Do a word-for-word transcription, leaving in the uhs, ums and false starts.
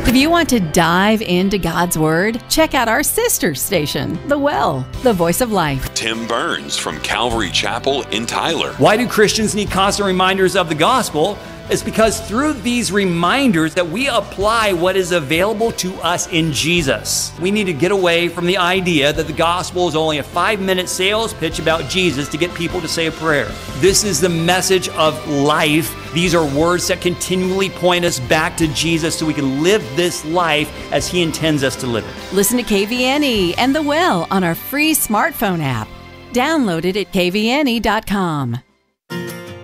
If you want to dive into God's Word, check out our sister station, The Well, the Voice of Life. Tim Burns from Calvary Chapel in Tyler. Why do Christians need constant reminders of the gospel? It's because through these reminders that we apply what is available to us in Jesus. We need to get away from the idea that the gospel is only a five-minute sales pitch about Jesus to get people to say a prayer. This is the message of life. These are words that continually point us back to Jesus so we can live this life as He intends us to live it. Listen to K V N E and The Well on our free smartphone app. Download it at K V N E dot com.